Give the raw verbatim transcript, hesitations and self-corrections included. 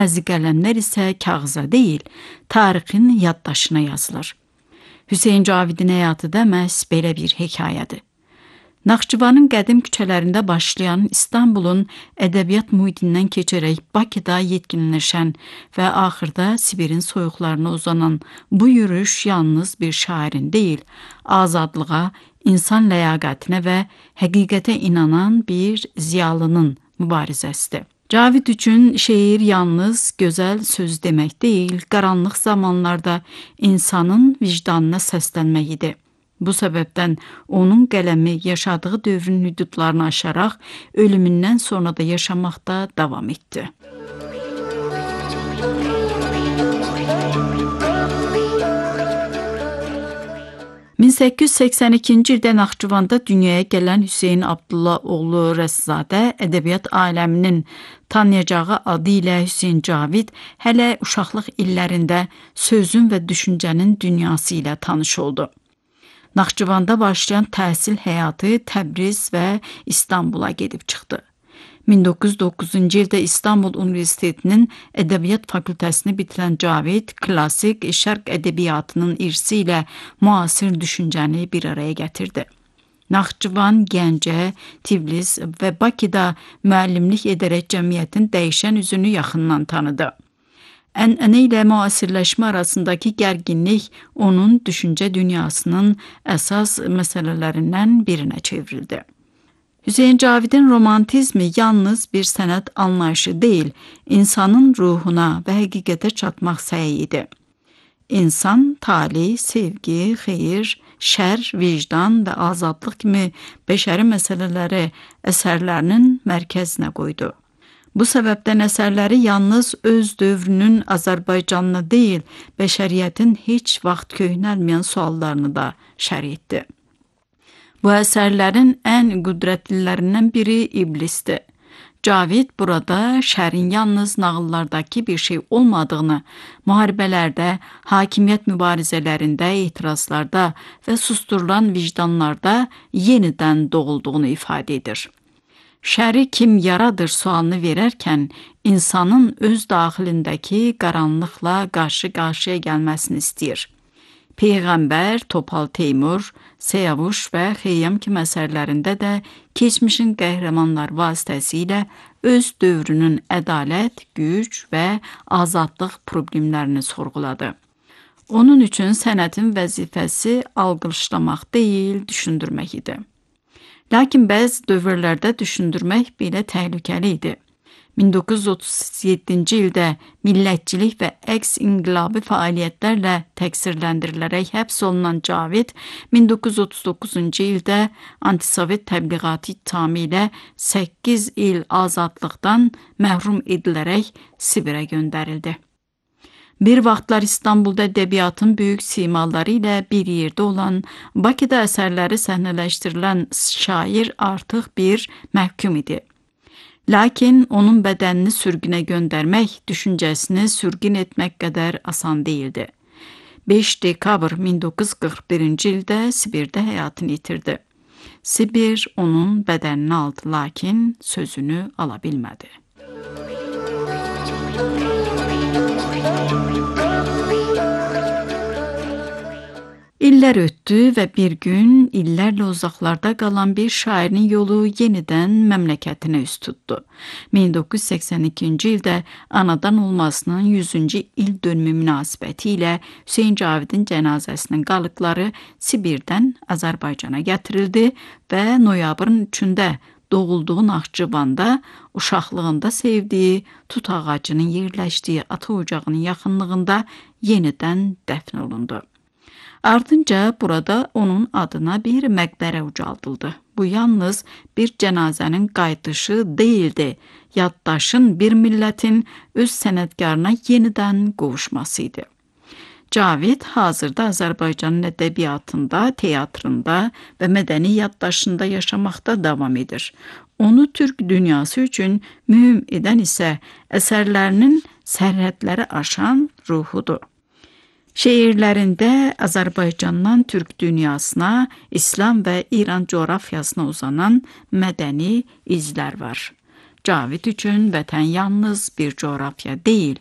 Bəzi qələmlər isə kağıza deyil, tarixin yaddaşına yazılır. Hüseyn Cavidin həyatı da məhz belə bir hekayədir. Naxçıvanın qədim küçələrində başlayan İstanbulun ədəbiyyat mühitindən keçərək Bakıda yetkinləşən və axırda Sibirin soyuqlarına uzanan bu yürüyüş yalnız bir şairin deyil, azadlığa, insan ləyaqətinə və həqiqətə inanan bir ziyalının mübarizəsidir. Cavid üçün şeir yalnız gözəl söz demək deyil, qaranlıq zamanlarda insanın vicdanına səslənmək idi. Bu səbəbdən onun qələmi yaşadığı dövrün hüdudlarını aşaraq ölümündən sonra da yaşamaqda davam etdi. min səkkiz yüz səksən ikinci ildə Naxçıvanda dünyaya gələn Hüseyn Abdullah oğlu Rəszadə ədəbiyyat aləminin tanıyacağı adı ilə Hüseyn Cavid hələ uşaqlıq illərində sözün və düşüncənin dünyası ilə tanış oldu. Naxçıvanda başlayan təhsil həyatı Təbriz və İstanbula gedib çıxdı. min doqquz yüz doqquzuncu ildə İstanbul Universitetinin Ədəbiyyat Fakültəsini bitirən Cavid, klassik şərq ədəbiyyatının irsi ilə müasir düşüncəni bir araya gətirdi. Naxçıvan, Gəncə, Tiflis və Bakıda müəllimlik edərək cəmiyyətin dəyişən üzünü yaxından tanıdı. Ənənə ilə müasirləşmə arasındakı gərginlik onun düşüncə dünyasının əsas məsələlərindən birinə çevrildi. Hüseyn Cavidin romantizmi yalnız bir sənət anlayışı deyil, insanın ruhuna və həqiqətə çatmaq səyi idi. İnsan, talih, sevgi, xeyir, şər, vicdan və azadlıq kimi bəşəri məsələləri əsərlərinin mərkəzinə qoydu. Bu səbəbdən əsərləri yalnız öz dövrünün Azərbaycanına deyil, bəşəriyyətin heç vaxt köhnəlməyən suallarını da şərh etdi. Bu əsərlərin ən qüdrətlilərindən biri İblisdir. Cavid burada şərin yalnız nağıllardakı bir şey olmadığını, müharibələrdə, hakimiyyət mübarizələrində, etirazlarda və susturulan vicdanlarda yenidən doğulduğunu ifadə edir. Şəri kim yaradır sualını verərkən, insanın öz daxilindəki qaranlıqla qarşı-qarşıya gəlməsini istəyir. Peyğəmbər, Topal Teymur, Siyavuş və Xeyyam kimi əsərlərində də keçmişin qəhrəmanlar vasitəsilə öz dövrünün ədalət, güc və azadlıq problemlərini sorğuladı. Onun üçün sənətin vəzifəsi alqışlamaq deyil, düşündürmək idi. Lakin bəzi dövrlərdə düşündürmək belə təhlükəli idi. min doqquz yüz otuz yeddinci ildə millətçilik və əks inqilabi fəaliyyətlərlə təqsirləndirilərək həbs olunan Cavid, min doqquz yüz otuz doqquzuncu ildə antisovet təbliğatı ittihamı ilə səkkiz il azadlıqdan məhrum edilərək Sibirə göndərildi. Bir vaxtlar İstanbulda ədəbiyyatın böyük simaları ilə bir yerdə olan, Bakıda əsərləri səhnələşdirilən şair artıq bir məhkum idi. Lakin onun bədənini sürgünə göndərmək, düşüncəsini sürgün etmək qədər asan deyildi. beş dekabr min doqquz yüz qırx birinci ildə Sibirdə həyatını itirdi. Sibir onun bədənini aldı, lakin sözünü ala bilmədi. İllər ötdü və bir gün illərlə uzaqlarda qalan bir şairin yolu yenidən məmləkətinə üst tutdu. min doqquz yüz səksən ikinci ildə anadan olmasının yüzüncü il dönümü münasibəti ilə Hüseyn Cavidin cənazəsinin qalıqları Sibirdən Azərbaycana gətirildi və noyabrın üçündə doğulduğu Naxçıvanda uşaqlığında sevdiyi tut ağacının yerləşdiyi ata ocağının yaxınlığında yenidən dəfn olundu. Ardınca burada onun adına bir məqbərə ucaldıldı. Bu yalnız bir cənazənin qayıdışı deyildi, yaddaşın bir millətin öz sənətkarına yenidən qovuşması idi. Cavid hazırda Azərbaycanın ədəbiyyatında, teatrında və mədəni yaddaşında yaşamaqda davam edir. Onu Türk dünyası üçün mühüm edən isə əsərlərinin sərhədləri aşan ruhudur. Şeirlərində Azərbaycandan Türk dünyasına, İslam və İran coğrafiyasına uzanan mədəni izlər var. Cavid üçün vətən yalnız bir coğrafya deyil,